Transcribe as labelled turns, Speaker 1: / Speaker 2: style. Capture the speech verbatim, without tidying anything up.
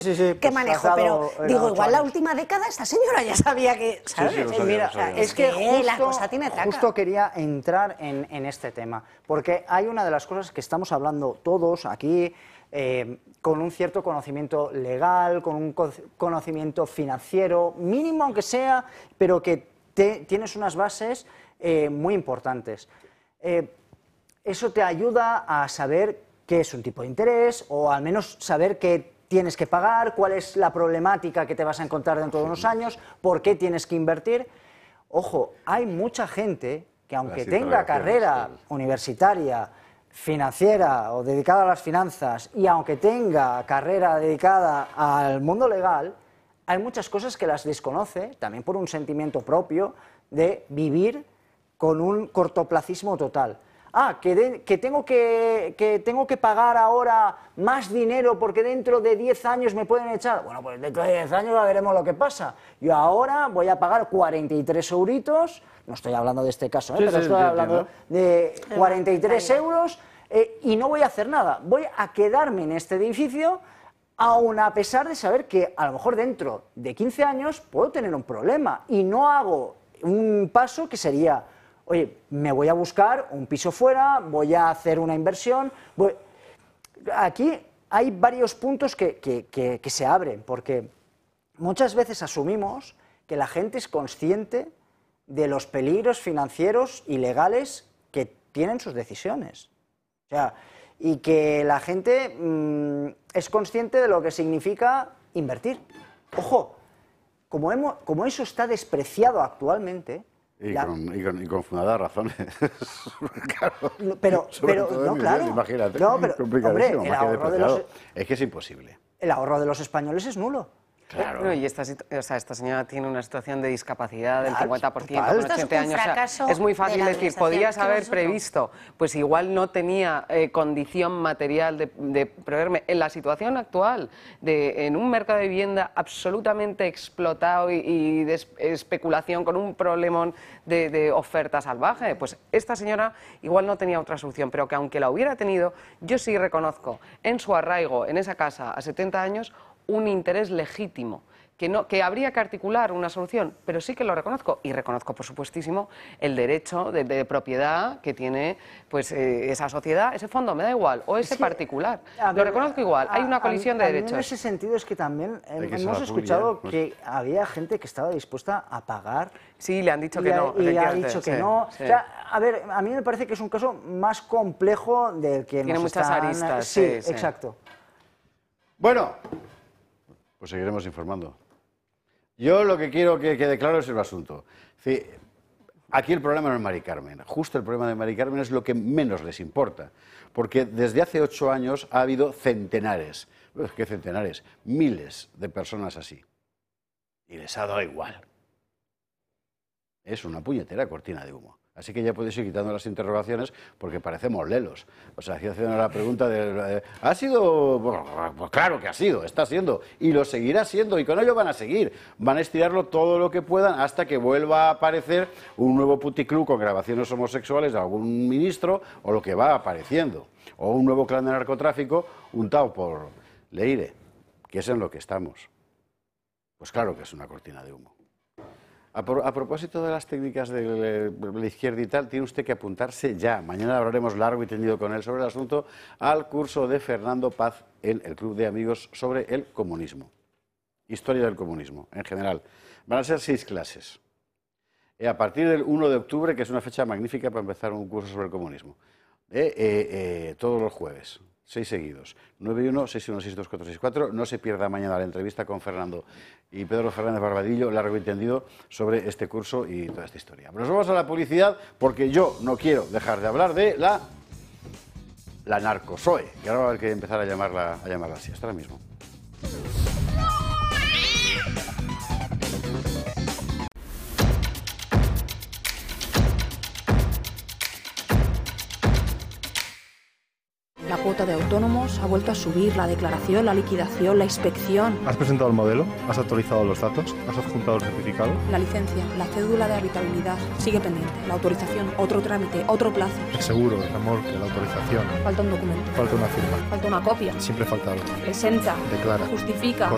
Speaker 1: Sí, sí,
Speaker 2: ¿Qué
Speaker 1: pues
Speaker 2: manejo?
Speaker 1: has
Speaker 2: Pero
Speaker 1: dado, eh,
Speaker 2: digo,
Speaker 1: ocho
Speaker 2: igual la
Speaker 1: años.
Speaker 2: última década esta señora ya sabía que, ¿sabes?
Speaker 3: sí, lo sabía,
Speaker 1: Mira,
Speaker 3: lo sabía.
Speaker 1: es que
Speaker 2: que la
Speaker 1: justo,
Speaker 2: cosa tiene traca.
Speaker 1: justo quería entrar en, en este tema, porque hay una de las cosas que estamos hablando todos aquí, eh, con un cierto conocimiento legal, con un co- conocimiento financiero, mínimo aunque sea, pero que te- tienes unas bases eh, muy importantes. Eh, eso te ayuda a saber qué es un tipo de interés, o al menos saber qué tienes que pagar, cuál es la problemática que te vas a encontrar dentro de unos años, por qué tienes que invertir. Ojo, hay mucha gente que aunque
Speaker 3: Las
Speaker 1: tenga
Speaker 3: interrogaciones,
Speaker 1: carrera
Speaker 3: sí.
Speaker 1: universitaria, financiera o dedicada a las finanzas, y aunque tenga carrera dedicada al mundo legal, hay muchas cosas que las desconoce, también por un sentimiento propio de vivir con un cortoplacismo total. Ah, que, de- que, tengo que, que tengo que pagar ahora más dinero porque dentro de diez años me pueden echar. Bueno, pues dentro de diez años ya veremos lo que pasa. Yo ahora voy a pagar cuarenta y tres euritos, no estoy hablando de este caso, ¿eh?
Speaker 3: Sí,
Speaker 1: pero
Speaker 3: sí,
Speaker 1: estoy
Speaker 3: sí,
Speaker 1: hablando
Speaker 3: entiendo.
Speaker 1: de cuarenta y tres euros eh, y no voy a hacer nada. Voy a quedarme en este edificio, aun a pesar de saber que a lo mejor dentro de quince años puedo tener un problema y no hago un paso que sería, oye, me voy a buscar un piso fuera, voy a hacer una inversión. Voy... Aquí hay varios puntos que, que, que, que se abren, porque muchas veces asumimos que la gente es consciente de los peligros financieros y legales que tienen sus decisiones. O sea, y que la gente mmm, es consciente de lo que significa invertir. Ojo, como, hemos, como eso está despreciado actualmente...
Speaker 3: Y,
Speaker 1: la...
Speaker 3: con, y, con, y con fundadas razones. Claro.
Speaker 1: Pero,
Speaker 3: Sobre
Speaker 1: pero
Speaker 3: todo
Speaker 1: no,
Speaker 3: en mi
Speaker 1: claro.
Speaker 3: nivel, imagínate.
Speaker 1: No, pero,
Speaker 3: Complicadísimo,
Speaker 1: hombre, el
Speaker 3: más que
Speaker 1: ahorro de los,
Speaker 3: despreciado. Es que es imposible.
Speaker 1: el ahorro de los españoles es nulo.
Speaker 3: Claro.
Speaker 4: No, y esta, situ- o sea, esta señora tiene una situación de discapacidad del
Speaker 1: Claro,
Speaker 4: cincuenta por ciento,
Speaker 1: total.
Speaker 4: con
Speaker 2: Esto es
Speaker 4: ochenta
Speaker 2: un
Speaker 4: años. O sea,
Speaker 2: fracaso
Speaker 4: es muy
Speaker 2: de
Speaker 4: fácil
Speaker 2: la
Speaker 4: decir,
Speaker 2: administración,
Speaker 4: podías
Speaker 2: que
Speaker 4: haber
Speaker 2: vosotros-
Speaker 4: previsto, pues igual no tenía eh, condición material de, de proveerme. En la situación actual, de, en un mercado de vivienda absolutamente explotado y, y de es- especulación, con un problemón de, de oferta salvaje, pues esta señora igual no tenía otra solución, pero que aunque la hubiera tenido, yo sí reconozco en su arraigo, en esa casa, a setenta años, un interés legítimo. Que, no, que habría que articular una solución, pero sí que lo reconozco. Y reconozco, por supuestísimo, el derecho de, de propiedad que tiene pues, eh, esa sociedad, ese fondo, me da igual, o ese
Speaker 1: Es que,
Speaker 4: particular.
Speaker 1: a
Speaker 4: Lo
Speaker 1: ver,
Speaker 4: reconozco igual, hay
Speaker 1: a-
Speaker 4: una
Speaker 1: a-
Speaker 4: colisión
Speaker 1: a
Speaker 4: de
Speaker 1: mí
Speaker 4: derechos.
Speaker 1: En ese sentido es que también eh,
Speaker 3: Hay que
Speaker 1: hemos
Speaker 3: saber
Speaker 1: escuchado
Speaker 3: publicar, pues.
Speaker 1: que había gente que estaba dispuesta a pagar.
Speaker 4: Sí, le han dicho
Speaker 1: y
Speaker 4: que
Speaker 1: ha-
Speaker 4: no.
Speaker 1: Y ha
Speaker 4: efectivamente,
Speaker 1: dicho que
Speaker 4: sí,
Speaker 1: no.
Speaker 4: sí.
Speaker 1: O sea, a ver, a mí me parece que es un caso más complejo del que
Speaker 4: Tiene
Speaker 1: nos
Speaker 4: muchas
Speaker 1: están-
Speaker 4: aristas,
Speaker 1: Sí,
Speaker 4: sí, sí.
Speaker 1: exacto.
Speaker 3: Bueno, pues seguiremos informando. Yo lo que quiero que quede claro es el asunto. Sí, aquí el problema no es Mari Carmen. Justo el problema de Mari Carmen es lo que menos les importa. Porque desde hace ocho años ha habido centenares, uf, ¿qué centenares? Miles de personas así. Y les ha dado igual. Es una puñetera cortina de humo. Así que ya podéis ir quitando las interrogaciones porque parecemos lelos. O sea, aquí haciendo la pregunta de... eh, ¿Ha sido...? Bueno, pues claro que ha sido, está siendo. Y lo seguirá siendo. Y con ello van a seguir. Van a estirarlo todo lo que puedan hasta que vuelva a aparecer un nuevo puticlub con grabaciones homosexuales de algún ministro o lo que va apareciendo. O un nuevo clan de narcotráfico untado por Leire, que es en lo que estamos. Pues claro que es una cortina de humo. A, pro, a propósito de las técnicas de, de la izquierda y tal, tiene usted que apuntarse ya. Mañana hablaremos largo y tendido con él sobre el asunto al curso de Fernando Paz en el Club de Amigos sobre el comunismo. Historia del comunismo, en general. Van a ser seis clases. Eh, a partir del uno de octubre, que es una fecha magnífica para empezar un curso sobre el comunismo. Eh, eh, eh, todos los jueves. Seis seguidos. nueve uno, seis uno seis, dos cuatro seis cuatro. No se pierda mañana la entrevista con Fernando y Pedro Fernández Barbadillo, largo y tendido, sobre este curso y toda esta historia. Pero nos vamos a la publicidad porque yo no quiero dejar de hablar de la, la narcosoe, que ahora va a haber que empezar a llamarla, a llamarla así. Hasta ahora mismo.
Speaker 5: La cuota de autónomos ha vuelto a subir, la declaración, la liquidación, la inspección,
Speaker 6: ¿Has presentado el modelo? ¿Has actualizado los datos? ¿Has adjuntado el certificado?
Speaker 5: la licencia, la cédula de habitabilidad. Sigue pendiente. La autorización, otro trámite, otro plazo.
Speaker 6: El seguro, el remolque, la autorización.
Speaker 5: Falta un documento.
Speaker 6: Falta una firma.
Speaker 5: Falta una copia.
Speaker 6: Siempre falta algo.
Speaker 5: Presenta.
Speaker 6: Declara.
Speaker 5: Justifica.